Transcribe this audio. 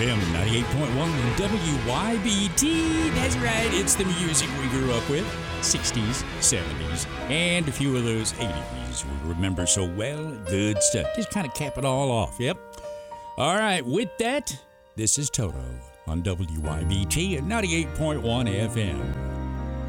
FM 98.1 WYBT. That's right, it's the music we grew up with. 60s, 70s, and a few of those 80s we remember so well. Good stuff. Just kind of cap it all off, yep. All right, with that, this is Toto on WYBT at 98.1 FM.